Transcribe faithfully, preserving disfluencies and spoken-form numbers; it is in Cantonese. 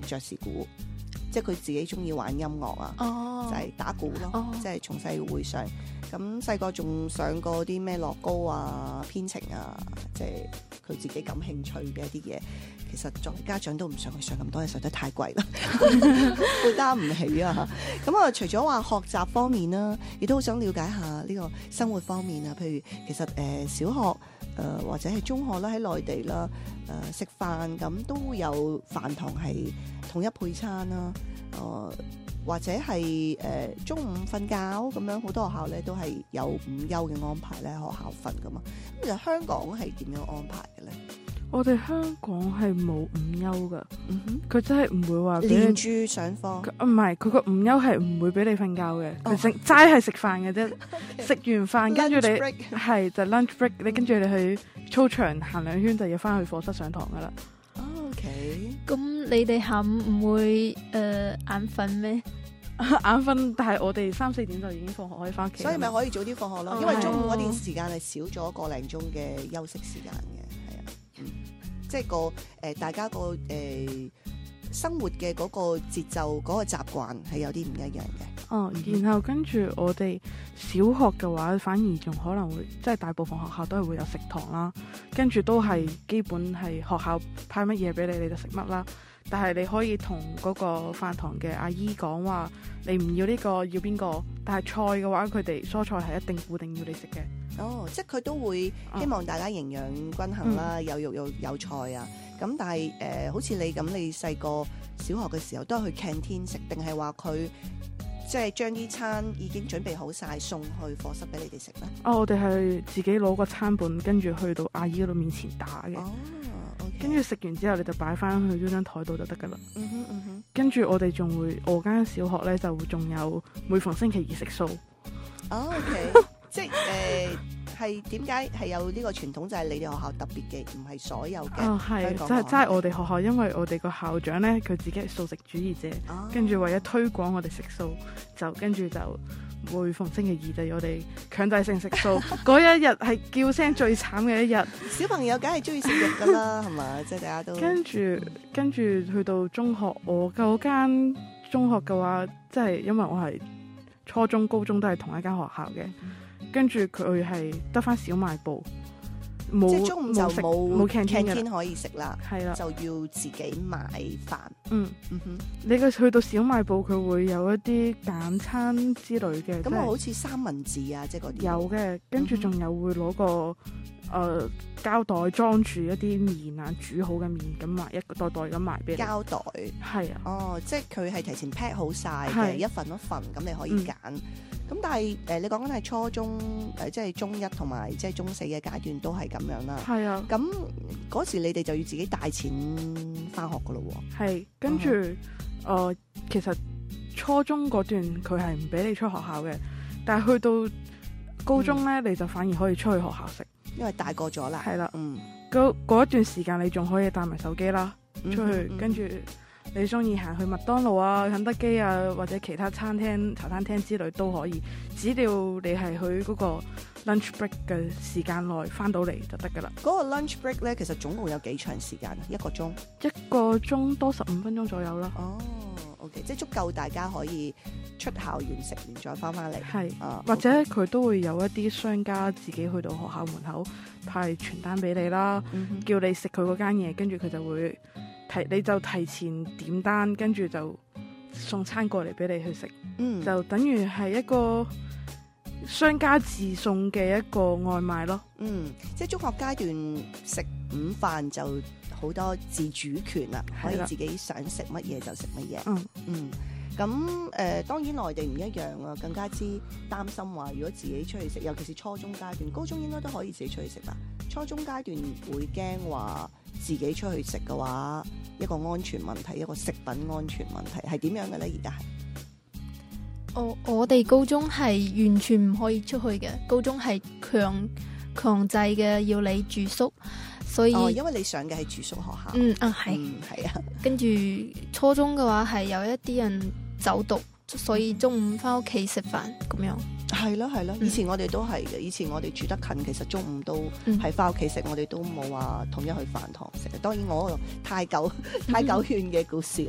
爵士鼓，即係佢自己中意玩音樂啊， 哦、 就係打鼓咯， 哦、 即係從細會上。咁細個仲上過啲咩樂高啊、編程啊，即係佢自己感興趣嘅一啲嘢。其實作為家長都唔想去上咁多嘢，實在太貴啦，負擔唔起啊！咁啊，除咗話學習方面啦，亦都好想了解下呢個生活方面啊。譬如其實誒、呃、小學誒、呃、或者係中學啦，喺內地啦誒食飯咁都有飯堂係統一配餐啦，誒、呃、或者係誒、呃、中午瞓覺咁樣，好多學校咧都係有午休嘅安排咧，學校瞓噶嘛。咁其實香港係點樣安排嘅咧？ 我哋香港係冇午休噶， 嗯哼， 佢真係唔會話連住上課， 唔係佢個午休係唔會俾你瞓覺嘅，佢淨齋係食飯嘅啫，食完飯跟住你係就 lunch break，你跟住你去操場行兩圈就要翻去課室上堂噶啦。 OK， 咁你哋下午唔會誒眼瞓咩？ 眼瞓，但係我哋三四點就已經放學可以翻屋企， 所以咪可以早啲放學咯。 哦、 因為中午嗰段時間係少咗個零鐘嘅休息時間嘅，係啊，嗯，即係個誒、呃、大家個誒、呃、生活嘅嗰個節奏嗰、嗰個習慣係有啲唔一樣嘅。 哦，然後跟住我哋小學嘅話，反而仲可能會即係大部分學校都係會有食堂啦，跟住都係基本係學校派乜嘢俾你，你就食乜啦。但係你可以同嗰個飯堂嘅阿姨講話，你唔要呢個，要邊個？但係菜嘅話，佢哋蔬菜係一定固定要你食嘅。 哦，即係佢都會希望大家營養均衡啦，嗯、有肉有有菜啊。咁但係誒、呃，好似你咁，你細個小學嘅時候都係去 canteen 食，定係話佢即係將啲餐已經準備好晒送去課室俾你哋食咧？ 哦，我哋係自己攞個餐本，跟住去到阿姨嗰度面前打嘅。 哦。 跟住食完之後，你就擺翻去呢張台度就得噶啦。 嗯哼嗯哼。 跟住我哋仲會，我間小學咧就仲有每逢星期二食素。 哦 OK， 即係誒係點解係有呢個傳統？就係、是、你哋學校特別嘅，唔係所有嘅。 哦，係，即係即係我哋學校，因為我哋個校長咧，佢自己係素食主義者， 哦、 跟住為咗推廣我哋食素，就跟住就。每逢星期二就要我哋強制性食素，嗰一日係叫聲最慘嘅一日。 小朋友梗係中意食肉噶啦，係嘛？即係大家都跟住跟住去到中學，我嗰間中學嘅話，即係因為我係初中、高中都係同一間學校嘅，跟住佢係得翻小賣部。冇， 即係中午就冇冇 canteen 可以食啦， 係啦， 就要自己買飯。 嗯嗯哼， 你個去到小賣部，佢會有一啲簡餐之類嘅。 咁我好似三文治啊，即係嗰啲有嘅，跟住仲有會攞個誒、呃、膠袋裝住一啲麵啊，煮好嘅麵咁賣一個袋袋咁賣俾你。 膠袋係啊， 哦，即係佢係提前 pack 好晒嘅，一份一份咁你可以揀。咁、嗯、但係誒、呃，你講緊係初中誒、呃，即係中一同埋即係中四嘅階段都係咁樣啦。 係啊。 咁嗰時你哋就要自己帶錢翻學噶咯喎。 係，跟住誒、嗯呃，其實初中嗰段佢係唔俾你出學校嘅，但係去到高中咧、嗯，你就反而可以出去學校食， 因為大個咗啦。係啦，嗯， 嗰嗰一段時間你仲可以帶埋手機啦，出去， 嗯、 跟住。你中意行去麥當勞啊、肯德基啊，或者其他餐廳、茶餐廳之類都可以，只要你係去嗰個 lunch break 嘅時間內翻到嚟就得噶啦。 嗰個 lunch break 咧，其實總共有幾長時間啊？一個鐘？ 一個鐘多十五分鐘左右啦。 哦 ，OK， 即係足夠大家可以出校園食完再翻翻嚟。係、啊， 或者佢都會有一啲商家自己去到學校門口派傳單俾你啦、嗯，叫你食佢嗰間嘢，跟住佢就會。提你就提前點單，跟住就送餐過嚟俾你去食、嗯，就等於係一個商家自送嘅一個外賣咯。 嗯，即係中學階段食午飯就好多自主權啦，可以自己想食乜嘢就食乜嘢。嗯嗯，咁誒、呃、當然內地唔一樣啊，更加之擔心話如果自己出去食，尤其是初中階段，高中應該都可以自己出去食吧。初中階段會驚話自己出去食嘅話，一個安全問題，一個食品安全問題係點樣嘅咧？而家係我我哋高中係完全唔可以出去嘅，高中係強強制嘅要你住宿，所以、 哦、因為你上嘅係住宿學校。 嗯啊係， 係、嗯、啊。跟住初中嘅話係有一啲人走讀，所以中午翻屋企食飯咁樣。 係咯係咯，以前我哋都係嘅。以前我哋住得近，其實中午都係翻屋企食，我哋都冇話統一去飯堂食。當然我太久太久遠嘅故事